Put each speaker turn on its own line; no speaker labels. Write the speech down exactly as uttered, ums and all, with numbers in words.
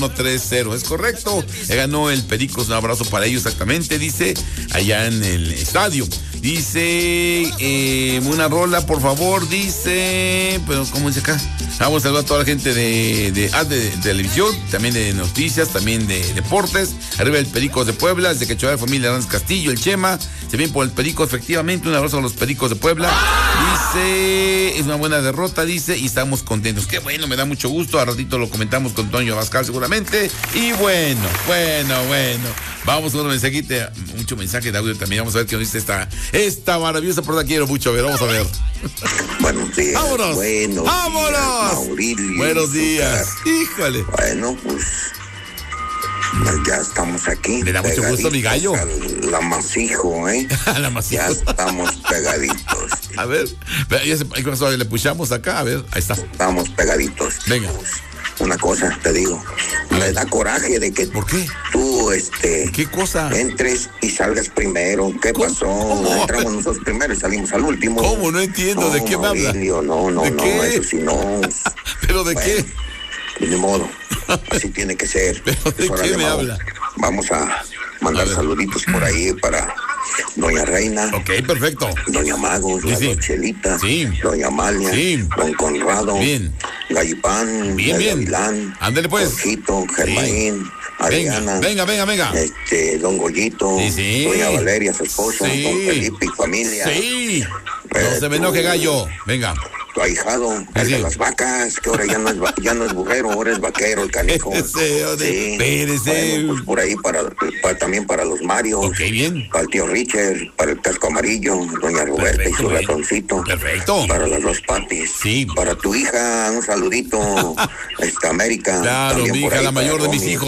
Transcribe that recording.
tres cero, es correcto. Le ganó el Pericos, un abrazo para ellos exactamente, dice, allá en el estadio. Dice, eh, una rola, por favor, dice, pero ¿cómo dice acá? Vamos a saludar a toda la gente de, de, ah, de, de televisión, también de noticias, también de deportes. Arriba el Pericos de Puebla, desde que de familia Hernández Castillo, el Chema, se viene por el Pericos, efectivamente, un abrazo a los Pericos de Puebla. Dice, es una buena derrota, dice, y estamos contentos. Qué bueno, me da mucho gusto, a ratito lo comentamos con Toño Abascal seguramente. Y bueno, bueno, bueno, vamos con un mensajito, mucho mensaje de audio también, vamos a ver qué nos dice esta, esta maravillosa portada, quiero mucho, a ver, vamos a ver.
Buenos días.
¡Vámonos!
Buenos
¡Vámonos!
días, Maurilio.
Buenos días. Híjole.
Bueno, pues ya estamos aquí.
Me da mucho gusto, mi gallo.
La masijo, ¿eh?
La masijo.
Ya estamos pegaditos.
A ver, ya se, le puchamos acá, a ver, ahí está.
Estamos pegaditos.
Venga.
Una cosa te digo, me da coraje de que
¿por qué?
tú, este,
¿qué cosa?
Entres y salgas primero. ¿Qué
¿Cómo?
pasó?
¿Cómo?
Entramos nosotros primero y salimos al último.
¿Cómo? No entiendo,
no,
¿de qué me habla?
Maurilio, no, no,
¿De
no,
qué?
eso sí no.
¿Pero de
bueno,
qué?
Pues ni modo, así tiene que ser.
¿Pero de
Pues,
qué me
Mau,
habla?
Vamos a mandar
a
saluditos por ahí para Doña Reina.
Ok, perfecto.
Doña Magos,
Sí,
la
sí.
Chelita,
Sí.
Doña Amalia,
Sí.
Don Conrado,
Bien.
Gallipán,
Bien, bien.
Gavilán,
Ándale, pues.
Jorgito, Germaín, Adriana,
Venga, venga, venga, venga.
este, Don Goyito,
Sí, sí.
Doña Valeria, su esposo,
Sí.
Don Felipe y familia.
Sí.
Eh,
No se me
tú-
enoje, gallo. Venga.
Tu ahijado, el
Sí.
de las vacas, que ahora ya no es, va- ya no es burrero, ahora es vaquero, el canijo.
Espérese, o de-
Sí.
espérese.
Bueno, pues por ahí para, para- también para los Marios.
Ok, bien.
Para el tío Richard, para el casco amarillo, doña Roberta
Perfecto,
y su
bien.
ratoncito.
Perfecto.
Para las dos patis.
Sí.
Para tu hija, un saludito. Esta América.
Claro,
también
mi
por
hija,
ahí
la mayor
para
de mis
Romy.
hijos.